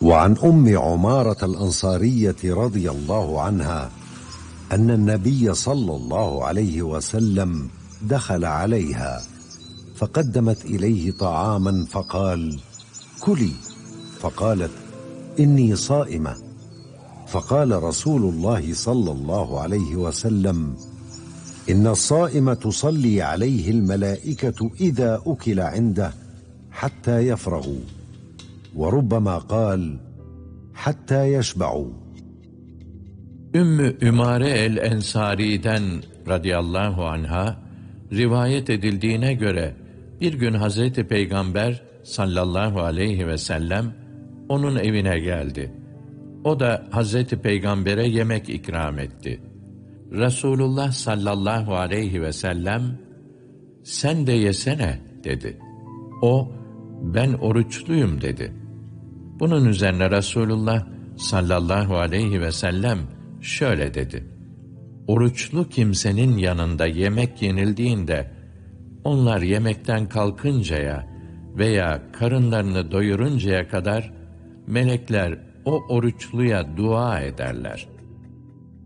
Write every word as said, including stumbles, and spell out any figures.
وعن أم عمارة الأنصارية رضي الله عنها أن النبي صلى الله عليه وسلم دخل عليها فقدمت إليه طعاما فقال: كلي. فقالت: إني صائمة. فقال رسول الله صلى الله عليه وسلم: إن الصائم تصلي عليه الملائكة إذا أكل عنده حتى يفرغوا، وربما قال: حتى يشبعوا. Ümmü Ümare el-Ensari'den radıyallahu anha rivayet edildiğine göre bir gün Hazreti Peygamber sallallahu aleyhi ve sellem onun evine geldi. O da Hazreti Peygamber'e yemek ikram etti. Resulullah sallallahu aleyhi ve sellem, "Sen de yesene," dedi. O, "Ben oruçluyum," dedi. Bunun üzerine Resulullah sallallahu aleyhi ve sellem şöyle dedi: "Oruçlu kimsenin yanında yemek yenildiğinde, onlar yemekten kalkıncaya veya karınlarını doyuruncaya kadar melekler o oruçluya dua ederler.